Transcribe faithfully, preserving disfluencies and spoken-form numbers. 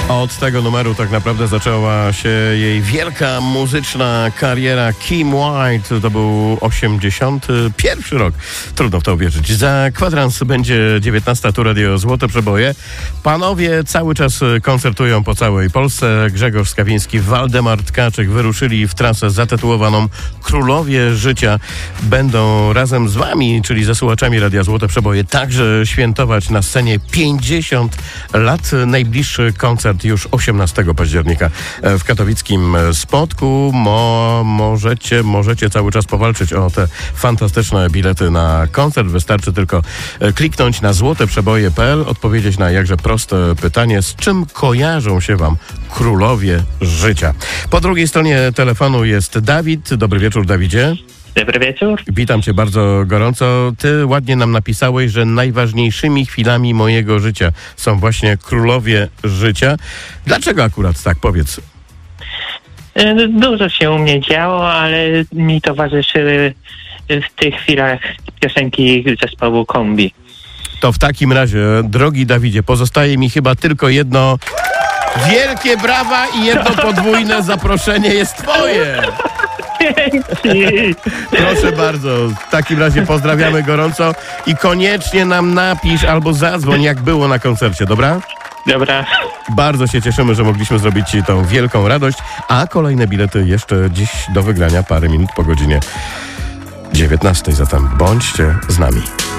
Od tego numeru tak naprawdę zaczęła się jej wielka muzyczna kariera. Kim White, to był osiemdziesiąty pierwszy rok. Trudno w to uwierzyć. Za kwadrans będzie dziewiętnasta tu Radio Złote Przeboje. Panowie cały czas koncertują po całej Polsce. Grzegorz Skawiński, Waldemar Tkaczyk wyruszyli w trasę zatytułowaną Królowie Życia. Będą razem z wami, czyli ze słuchaczami Radia Złote Przeboje, także świętować na scenie pięćdziesiąt lat. Najbliższy koncert już osiemnastego października w katowickim Spodku. Mo, możecie, możecie cały czas powalczyć o te fantastyczne bilety na koncert. Wystarczy tylko kliknąć na złoteprzeboje kropka p l, odpowiedzieć na jakże proste pytanie, z czym kojarzą się wam królowie życia. Po drugiej stronie telefonu jest Dawid. Dobry wieczór, Dawidzie. Dobry wieczór. Witam cię bardzo gorąco. Ty ładnie nam napisałeś, że najważniejszymi chwilami mojego życia są właśnie królowie życia. Dlaczego akurat tak? Powiedz. Dużo się u mnie działo, ale mi towarzyszyły w tych chwilach piosenki zespołu Kombi. To w takim razie, drogi Dawidzie, pozostaje mi chyba tylko jedno wielkie brawa i jedno podwójne zaproszenie jest twoje. Proszę bardzo, w takim razie pozdrawiamy gorąco i koniecznie nam napisz albo zadzwoń, jak było na koncercie, dobra? Dobra. Bardzo się cieszymy, że mogliśmy zrobić ci tą wielką radość, a kolejne bilety jeszcze dziś do wygrania parę minut po godzinie dziewiętnastej, zatem bądźcie z nami.